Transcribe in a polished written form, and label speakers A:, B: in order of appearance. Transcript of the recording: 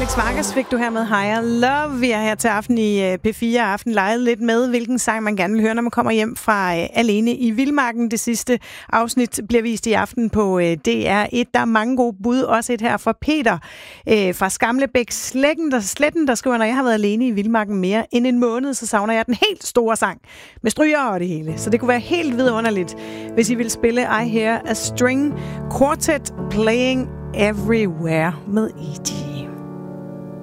A: Felix Vargas fik du her med Higher Love. Vi er her til aften i P4 Aften leget lidt med, hvilken sang man gerne vil høre, når man kommer hjem fra Alene i Vildmarken. Det sidste afsnit bliver vist i aften på DR1. Der er mange gode bud, også et her fra Peter fra Skamlebæk Sletten, der skriver, når jeg har været alene i Vildmarken mere end en måned, så savner jeg den helt store sang med stryger og det hele. Så det kunne være helt vidunderligt, hvis I ville spille I Hear a String Quartet Playing Everywhere med E.T.